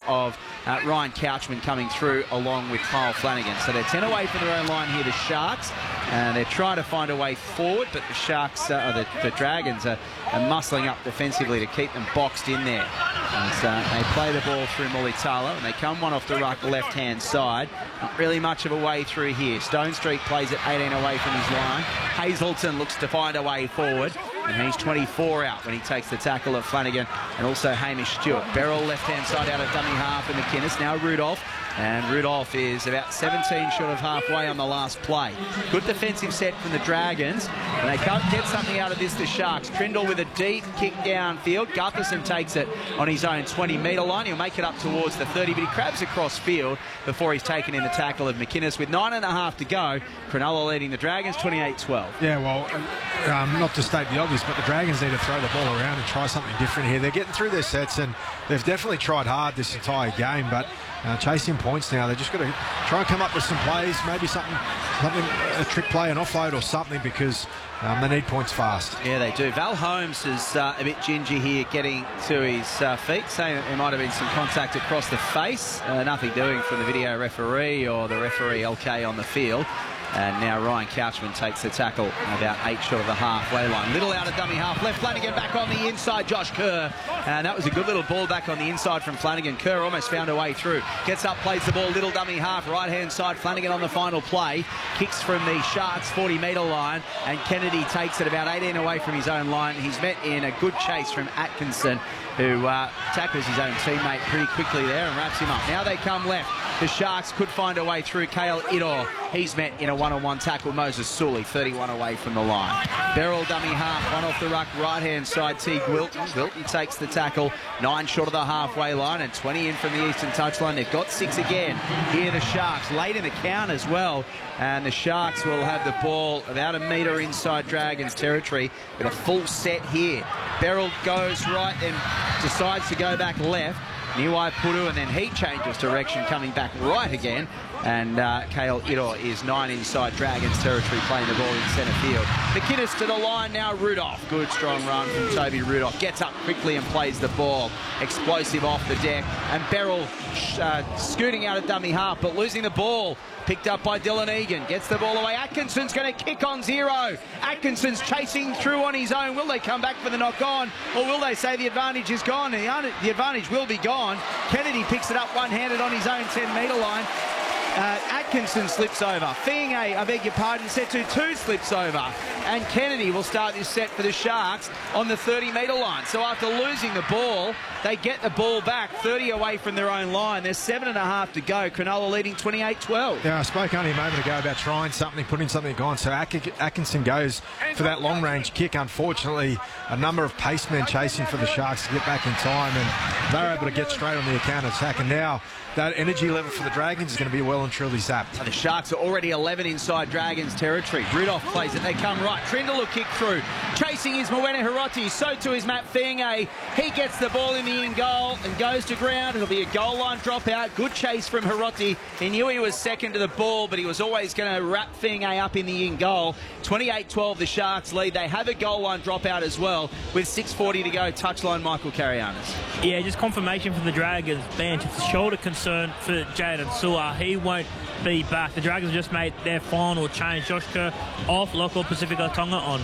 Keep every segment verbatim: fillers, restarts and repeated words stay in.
of uh, Ryan Couchman coming through along with Kyle Flanagan. So they're ten away from their own line here, the Sharks, and they're trying to find a way forward, but the Sharks, uh, the, the Dragons are, are muscling up defensively to keep them boxed in there. As uh, they play the ball through Mulitalo, and they come one off the ruck left-hand side. Not really much of a way through here. Stone Street plays it eighteen away from his line. Hazelton looks to find a way forward, and he's twenty-four out when he takes the tackle of Flanagan and also Hamish Stewart. Beryl left-hand side out of dummy half and McInnes. Now Rudolph. And Rudolph is about seventeen short of halfway on the last play. Good defensive set from the Dragons. And they can't get something out of this, the Sharks. Trindle with a deep kick downfield. Gutherson takes it on his own twenty metre line. He'll make it up towards the thirty, but he crabs across field before he's taken in the tackle of McInnes. With nine and a half to go, Cronulla leading the Dragons twenty-eight twelve. Yeah, well, um, not to state the obvious, but the Dragons need to throw the ball around and try something different here. They're getting through their sets, and they've definitely tried hard this entire game, but uh, chasing points now. They've just got to try and come up with some plays, maybe something, something a trick play, an offload or something, because um, they need points fast. Yeah, they do. Val Holmes is uh, a bit gingy here getting to his uh, feet, saying that there might have been some contact across the face. Uh, nothing doing from the video referee or the referee L K on the field. And now Ryan Couchman takes the tackle about eight short of the halfway line. Little out of dummy half left. Flanagan back on the inside. Josh Kerr. And that was a good little ball back on the inside from Flanagan. Kerr almost found a way through. Gets up, plays the ball. Little dummy half. Right-hand side. Flanagan on the final play. Kicks from the Sharks forty metre line. And Kennedy takes it about eighteen away from his own line. He's met in a good chase from Atkinson, who uh, tackles his own teammate pretty quickly there and wraps him up. Now they come left. The Sharks could find a way through. Kale Idor. He's met in a one-on-one tackle. Moses Sully, thirty-one away from the line. Beryl dummy half, one off the ruck, right-hand side, Teague Wilton. Wilton takes the tackle, nine short of the halfway line and twenty in from the eastern touchline. They've got six again. Here the Sharks, late in the count as well. And the Sharks will have the ball about a metre inside Dragons territory with a full set here. Beryl goes right and decides to go back left. Niwai Pudu, and then he changes direction, coming back right again. And uh, Kale Idor is nine inside Dragons territory, playing the ball in centre field. McInnes to the line now. Rudolph. Good strong run from Toby Rudolph. Gets up quickly and plays the ball. Explosive off the deck. And Beryl uh, scooting out of dummy half, but losing the ball. Picked up by Dylan Egan. Gets the ball away. Atkinson's going to kick on zero. Atkinson's chasing through on his own. Will they come back for the knock on? Or will they say the advantage is gone? And the, the advantage will be gone. Kennedy picks it up one-handed on his own ten metre line. Uh, Atkinson slips over. Fienge, I beg your pardon, set to two slips over. And Kennedy will start this set for the Sharks on the thirty metre line. So after losing the ball, they get the ball back thirty away from their own line. There's seven and a half to go. Cronulla leading twenty-eight twelve. Yeah, I spoke only a moment ago about trying something, putting something on. So Atkinson goes for that long-range kick. Unfortunately, a number of pacemen chasing for the Sharks to get back in time, and they're able to get straight on the account attack. And now that energy level for the Dragons is going to be well and truly zapped. The Sharks are already eleven inside Dragons territory. Rudolph plays it. They come right. Trindle will kick through. Chasing is Mwene Hiroti. So too is Matt Fienge. He gets the ball in the in goal and goes to ground. It'll be a goal line dropout. Good chase from Hiroti. He knew he was second to the ball, but he was always going to wrap Fienge up in the in goal. twenty-eight twelve the Sharks lead. They have a goal line dropout as well with six forty to go. Touchline Michael Carianis. Yeah, just confirmation from the Dragons bench. It's a shoulder concern for Jaden Sewer. He won't be back. The Dragons just made their final change. Josh Kerr off, Local Pacifica Tonga on.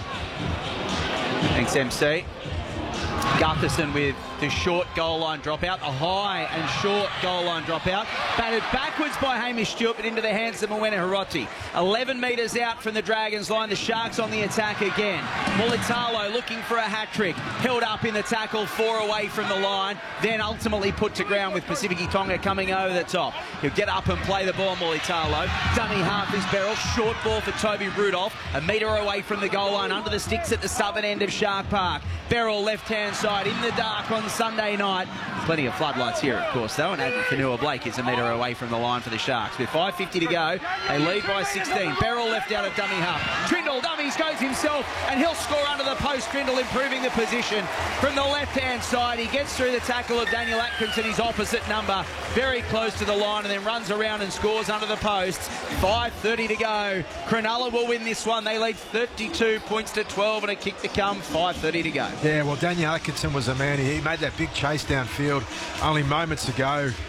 Thanks, M C. Gutherson with the short goal line dropout, a high and short goal line dropout. Batted backwards by Hamish Stewart, but into the hands of Mwene Hiroti. eleven metres out from the Dragons line. The Sharks on the attack again. Mulitalo looking for a hat-trick. Held up in the tackle, four away from the line. Then ultimately put to ground with Pacific Tonga coming over the top. He'll get up and play the ball, Mulitalo. Dummy half is Beryl. Short ball for Toby Rudolph. A metre away from the goal line, under the sticks at the southern end of Shark Park. Beryl left-hand side in the dark on Sunday night. Plenty of floodlights here, of course, though, and Adam Fanua-Blake is a metre away from the line for the Sharks. With five fifty to go, they lead by sixteen. Beryl left out of dummy half. Trindle dummies, goes himself, and he'll score under the post. Trindle improving the position from the left-hand side. He gets through the tackle of Daniel Atkinson, his opposite number, very close to the line, and then runs around and scores under the posts. five thirty to go. Cronulla will win this one. They lead thirty-two points to twelve, and a kick to come. five thirty to go. Yeah, well, Daniel Atkinson was a man. He made that big chase downfield only moments ago.